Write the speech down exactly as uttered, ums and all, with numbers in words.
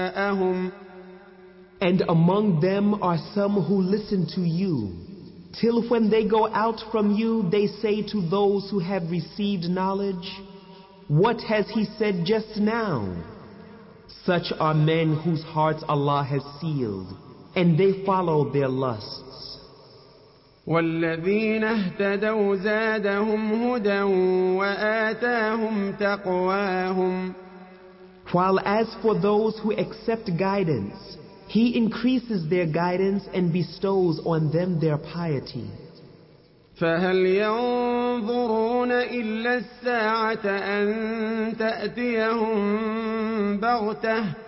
And among them are some who listen to you, till when they go out from you, they say to those who have received knowledge, "What has he said just now?" Such are men whose hearts Allah has sealed, and they follow their lusts. وَالَّذِينَ اهْتَدَوْا زَادَهُمْ هُدًى وَآتَاهُمْ تَقْوَاهُمْ. While as for those who accept guidance, He increases their guidance and bestows on them their piety. فَهَلْ يَنظُرُونَ إِلَّا السَّاعَةَ أَن تَأْتِيَهُم بَغْتَةً